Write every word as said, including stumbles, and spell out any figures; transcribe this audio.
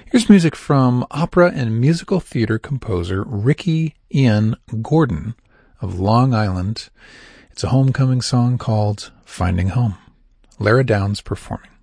Here's music from opera and musical theater composer Ricky Ian Gordon of Long Island. It's a homecoming song called Finding Home. Lara Downs performing.